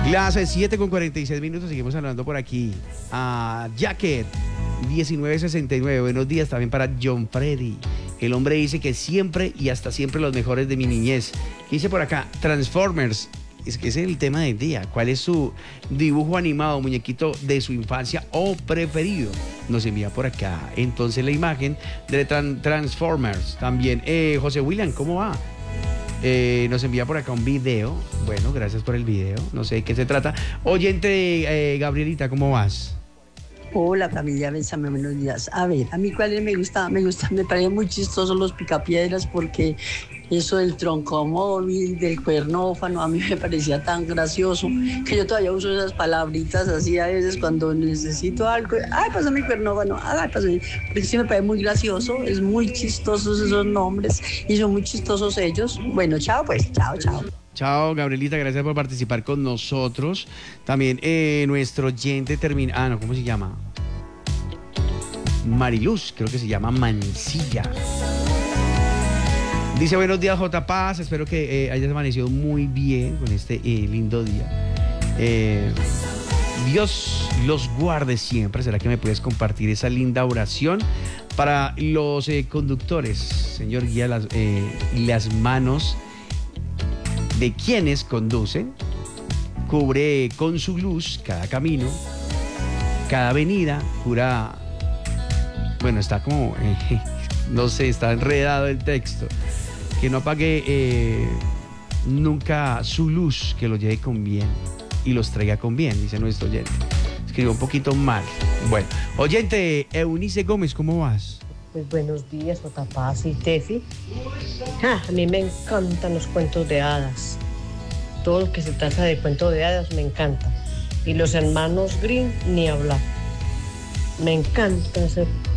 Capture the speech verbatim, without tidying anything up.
Las siete con cuarenta y seis minutos, seguimos hablando por aquí a Jacket diecinueve sesenta y nueve. Buenos días también para John Freddy. El hombre dice que siempre y hasta siempre los mejores de mi niñez. ¿Qué dice por acá? Transformers. Es que ese es el tema del día. ¿Cuál es su dibujo animado, muñequito de su infancia o preferido? Nos envía por acá entonces la imagen de tran Transformers. También, eh, José William, ¿cómo va? Eh, nos envía por acá un video. Bueno, gracias por el video. No sé de qué se trata. Oyente, eh, Gabrielita, ¿cómo vas? Hola familia, bésame, buenos días. A ver, a mí cuál me gusta, me gusta, me parecen muy chistosos los picapiedras porque eso del troncomóvil, del cuernófano, a mí me parecía tan gracioso que yo todavía uso esas palabritas así a veces cuando necesito algo. Ay, pásame el cuernófano, ay, pásame. Porque sí me parece muy gracioso, es muy chistosos esos nombres y son muy chistosos ellos. Bueno, chao pues, chao, chao. Chao, Gabrielita, gracias por participar con nosotros. También eh, nuestro oyente termina... Ah, no, ¿cómo se llama? Mariluz, creo que se llama Mancilla. Dice, buenos días, J. Paz. Espero que eh, hayas amanecido muy bien con este eh, lindo día. Eh, Dios los guarde siempre. ¿Será que me puedes compartir esa linda oración para los eh, conductores? Señor, guía las, eh, las manos de quienes conducen, cubre con su luz cada camino, cada avenida, cura, bueno, está como, eh, no sé, está enredado el texto, que no apague eh, nunca su luz, que lo lleve con bien y los traiga con bien, dice nuestro oyente. Escribió un poquito mal. Bueno, oyente, Eunice Gómez, ¿cómo vas? Pues buenos días, J. Paz y Tefi. Ah, a mí me encantan los cuentos de hadas. Todo lo que se trata de cuentos de hadas me encanta. Y los hermanos Grimm, ni hablar. Me encanta ese